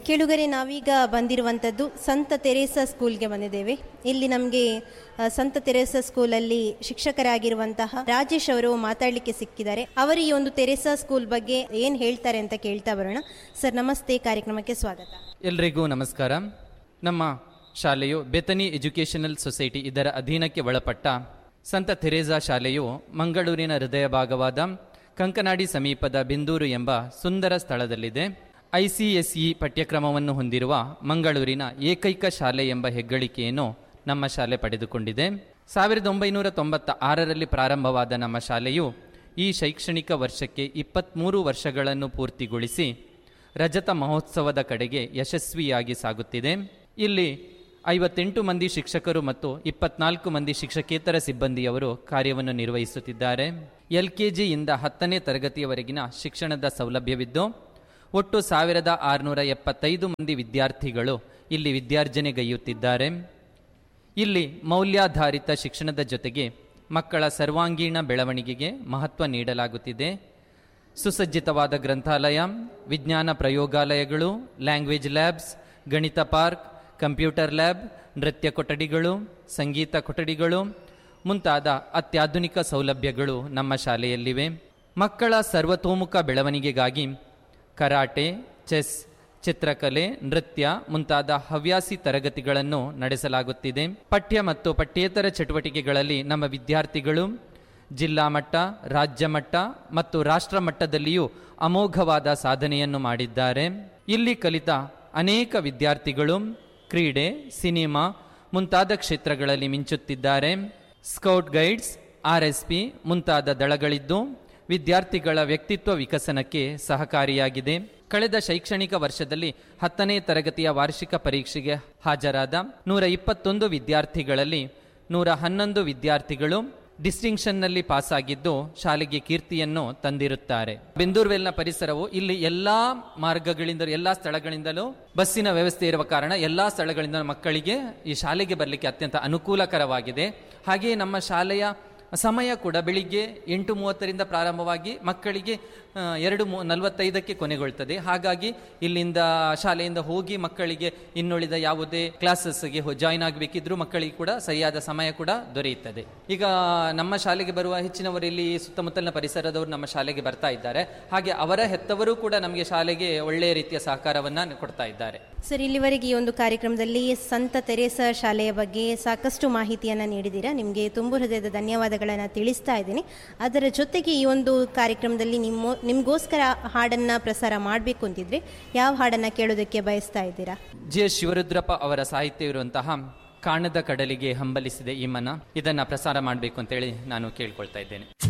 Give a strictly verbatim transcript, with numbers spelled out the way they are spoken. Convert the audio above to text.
ಕೇಳುಗರೆ, ನಾವೀಗ ಬಂದಿರುವಂಥದ್ದು ಸಂತ ತೆರೇಸಾ ಸ್ಕೂಲ್ಗೆ ಬಂದಿದ್ದೇವೆ. ಇಲ್ಲಿ ನಮಗೆ ಸಂತ ತೆರೇಸಾ ಸ್ಕೂಲಲ್ಲಿ ಶಿಕ್ಷಕರಾಗಿರುವಂತಹ ರಾಜೇಶ್ ಅವರು ಮಾತಾಡಲಿಕ್ಕೆ ಸಿಕ್ಕಿದ್ದಾರೆ. ಅವರು ಈ ಒಂದು ತೆರೇಸಾ ಸ್ಕೂಲ್ ಬಗ್ಗೆ ಏನು ಹೇಳ್ತಾರೆ ಅಂತ ಕೇಳ್ತಾ ಬರೋಣ. ಸರ್ ನಮಸ್ತೆ, ಕಾರ್ಯಕ್ರಮಕ್ಕೆ ಸ್ವಾಗತ. ಎಲ್ರಿಗೂ ನಮಸ್ಕಾರ. ನಮ್ಮ ಶಾಲೆಯು ಬೆತನಿ ಎಜುಕೇಷನಲ್ ಸೊಸೈಟಿ ಇದರ ಅಧೀನಕ್ಕೆ ಒಳಪಟ್ಟ ಸಂತ ತೆರೇಸಾ ಶಾಲೆಯು ಮಂಗಳೂರಿನ ಹೃದಯ ಭಾಗವಾದ ಕಂಕನಾಡಿ ಸಮೀಪದ ಬೆಂದೂರು ಎಂಬ ಸುಂದರ ಸ್ಥಳದಲ್ಲಿದೆ. ಐ ಸಿ ಎಸ್ ಇ ಪಠ್ಯಕ್ರಮವನ್ನು ಹೊಂದಿರುವ ಮಂಗಳೂರಿನ ಏಕೈಕ ಶಾಲೆ ಎಂಬ ಹೆಗ್ಗಳಿಕೆಯನ್ನು ನಮ್ಮ ಶಾಲೆ ಪಡೆದುಕೊಂಡಿದೆ. ಸಾವಿರದ ಒಂಬೈನೂರ ತೊಂಬತ್ತ ಆರರಲ್ಲಿ ಪ್ರಾರಂಭವಾದ ನಮ್ಮ ಶಾಲೆಯು ಈ ಶೈಕ್ಷಣಿಕ ವರ್ಷಕ್ಕೆ ಇಪ್ಪತ್ತ್ಮೂರು ವರ್ಷಗಳನ್ನು ಪೂರ್ತಿಗೊಳಿಸಿ ರಜತ ಮಹೋತ್ಸವದ ಕಡೆಗೆ ಯಶಸ್ವಿಯಾಗಿ ಸಾಗುತ್ತಿದೆ. ಇಲ್ಲಿ ಐವತ್ತೆಂಟು ಮಂದಿ ಶಿಕ್ಷಕರು ಮತ್ತು ಇಪ್ಪತ್ನಾಲ್ಕು ಮಂದಿ ಶಿಕ್ಷಕೇತರ ಸಿಬ್ಬಂದಿಯವರು ಕಾರ್ಯವನ್ನು ನಿರ್ವಹಿಸುತ್ತಿದ್ದಾರೆ. ಎಲ್ ಕೆ ಜಿಯಿಂದ ಹತ್ತನೇ ತರಗತಿಯವರೆಗಿನ ಶಿಕ್ಷಣದ ಸೌಲಭ್ಯವಿದ್ದು ಒಟ್ಟು ಸಾವಿರದ ಆರುನೂರ ಎಪ್ಪತ್ತೈದು ಮಂದಿ ವಿದ್ಯಾರ್ಥಿಗಳು ಇಲ್ಲಿ ವಿದ್ಯಾರ್ಜನೆಗೈಯುತ್ತಿದ್ದಾರೆ. ಇಲ್ಲಿ ಮೌಲ್ಯಾಧಾರಿತ ಶಿಕ್ಷಣದ ಜೊತೆಗೆ ಮಕ್ಕಳ ಸರ್ವಾಂಗೀಣ ಬೆಳವಣಿಗೆಗೆ ಮಹತ್ವ ನೀಡಲಾಗುತ್ತಿದೆ. ಸುಸಜ್ಜಿತವಾದ ಗ್ರಂಥಾಲಯ, ವಿಜ್ಞಾನ ಪ್ರಯೋಗಾಲಯಗಳು, ಲ್ಯಾಂಗ್ವೇಜ್ ಲ್ಯಾಬ್ಸ್, ಗಣಿತ ಪಾರ್ಕ್, ಕಂಪ್ಯೂಟರ್ ಲ್ಯಾಬ್, ನೃತ್ಯ ಕೊಠಡಿಗಳು, ಸಂಗೀತ ಕೊಠಡಿಗಳು ಮುಂತಾದ ಅತ್ಯಾಧುನಿಕ ಸೌಲಭ್ಯಗಳು ನಮ್ಮ ಶಾಲೆಯಲ್ಲಿವೆ. ಮಕ್ಕಳ ಸರ್ವತೋಮುಖ ಬೆಳವಣಿಗೆಗಾಗಿ ಕರಾಟೆ, ಚೆಸ್, ಚಿತ್ರಕಲೆ, ನೃತ್ಯ ಮುಂತಾದ ಹವ್ಯಾಸಿ ತರಗತಿಗಳನ್ನು ನಡೆಸಲಾಗುತ್ತಿದೆ. ಪಠ್ಯ ಮತ್ತು ಪಠ್ಯೇತರ ಚಟುವಟಿಕೆಗಳಲ್ಲಿ ನಮ್ಮ ವಿದ್ಯಾರ್ಥಿಗಳು ಜಿಲ್ಲಾ ಮಟ್ಟ, ರಾಜ್ಯ ಮಟ್ಟ ಮತ್ತು ರಾಷ್ಟ್ರ ಮಟ್ಟದಲ್ಲಿಯೂ ಅಮೋಘವಾದ ಸಾಧನೆಯನ್ನು ಮಾಡಿದ್ದಾರೆ. ಇಲ್ಲಿ ಕಲಿತ ಅನೇಕ ವಿದ್ಯಾರ್ಥಿಗಳು ಕ್ರೀಡೆ, ಸಿನಿಮಾ ಮುಂತಾದ ಕ್ಷೇತ್ರಗಳಲ್ಲಿ ಮಿಂಚುತ್ತಿದ್ದಾರೆ. Scout guides, R S P ಮುಂತಾದ ದಳಗಳಿದ್ದು ವಿದ್ಯಾರ್ಥಿಗಳ ವ್ಯಕ್ತಿತ್ವ ವಿಕಸನಕ್ಕೆ ಸಹಕಾರಿಯಾಗಿದೆ. ಕಳೆದ ಶೈಕ್ಷಣಿಕ ವರ್ಷದಲ್ಲಿ ಹತ್ತನೇ ತರಗತಿಯ ವಾರ್ಷಿಕ ಪರೀಕ್ಷೆಗೆ ಹಾಜರಾದ ನೂರ ಇಪ್ಪತ್ತೊಂದು ವಿದ್ಯಾರ್ಥಿಗಳಲ್ಲಿ ನೂರ ಹನ್ನೊಂದು ವಿದ್ಯಾರ್ಥಿಗಳು ಡಿಸ್ಟಿಂಕ್ಷನ್ನಲ್ಲಿ ಪಾಸಾಗಿದ್ದು ಶಾಲೆಗೆ ಕೀರ್ತಿಯನ್ನು ತಂದಿರುತ್ತಾರೆ. ಬೆಂದೂರ್ವೆಲ್ನ ಪರಿಸರವು ಇಲ್ಲಿ ಎಲ್ಲಾ ಮಾರ್ಗಗಳಿಂದ ಎಲ್ಲಾ ಸ್ಥಳಗಳಿಂದಲೂ ಬಸ್ಸಿನ ವ್ಯವಸ್ಥೆ ಇರುವ ಕಾರಣ ಎಲ್ಲಾ ಸ್ಥಳಗಳಿಂದ ಮಕ್ಕಳಿಗೆ ಈ ಶಾಲೆಗೆ ಬರಲಿಕ್ಕೆ ಅತ್ಯಂತ ಅನುಕೂಲಕರವಾಗಿದೆ. ಹಾಗೆಯೇ ನಮ್ಮ ಶಾಲೆಯ ಸಮಯ ಕೂಡ ಬೆಳಿಗ್ಗೆ ಎಂಟು ಮೂವತ್ತರಿಂದ ಪ್ರಾರಂಭವಾಗಿ ಮಕ್ಕಳಿಗೆ ಎರಡು ಮೂ ನಲವತ್ತೈದಕ್ಕೆ ಕೊನೆಗೊಳ್ತದೆ. ಹಾಗಾಗಿ ಇಲ್ಲಿಂದ ಶಾಲೆಯಿಂದ ಹೋಗಿ ಮಕ್ಕಳಿಗೆ ಇನ್ನುಳಿದ ಯಾವುದೇ ಕ್ಲಾಸಸ್ಗೆ ಜಾಯಿನ್ ಆಗಬೇಕಿದ್ರೂ ಮಕ್ಕಳಿಗೆ ಕೂಡ ಸರಿಯಾದ ಸಮಯ ಕೂಡ ದೊರೆಯುತ್ತದೆ. ಈಗ ನಮ್ಮ ಶಾಲೆಗೆ ಬರುವ ಹೆಚ್ಚಿನವರು ಇಲ್ಲಿ ಸುತ್ತಮುತ್ತಲಿನ ಪರಿಸರದವರು ನಮ್ಮ ಶಾಲೆಗೆ ಬರ್ತಾ ಇದ್ದಾರೆ. ಹಾಗೆ ಅವರ ಹೆತ್ತವರು ಕೂಡ ನಮಗೆ ಶಾಲೆಗೆ ಒಳ್ಳೆಯ ರೀತಿಯ ಸಹಕಾರವನ್ನು ಕೊಡ್ತಾ ಇದ್ದಾರೆ. ಸರ್, ಇಲ್ಲಿವರೆಗೆ ಈ ಒಂದು ಕಾರ್ಯಕ್ರಮದಲ್ಲಿ ಸಂತ ತೆರೇಸಾ ಶಾಲೆಯ ಬಗ್ಗೆ ಸಾಕಷ್ಟು ಮಾಹಿತಿಯನ್ನು ನೀಡಿದ್ದೀರಾ. ನಿಮಗೆ ತುಂಬು ಹೃದಯದ ಧನ್ಯವಾದಗಳನ್ನು ತಿಳಿಸ್ತಾ ಇದ್ದೀನಿ. ಅದರ ಜೊತೆಗೆ ಈ ಒಂದು ಕಾರ್ಯಕ್ರಮದಲ್ಲಿ ನಿಮ್ಮ ನಿಮಗೋಸ್ಕರ ಹಾಡನ್ನು ಪ್ರಸಾರ ಮಾಡಬೇಕು ಅಂತಿದ್ರೆ ಯಾವ ಹಾಡನ್ನು ಕೇಳೋದಕ್ಕೆ ಬಯಸ್ತಾ ಇದ್ದೀರಾ? ಜಿ ಎಸ್ ಶಿವರುದ್ರಪ್ಪ ಅವರ ಸಾಹಿತ್ಯವಿರುವಂತಹ ಕಾಣದ ಕಡಲಿಗೆ ಹಂಬಲಿಸಿದೆ ಈ ಮನ, ಇದನ್ನು ಪ್ರಸಾರ ಮಾಡಬೇಕು ಅಂತೇಳಿ ನಾನು ಕೇಳ್ಕೊಳ್ತಾ ಇದ್ದೇನೆ.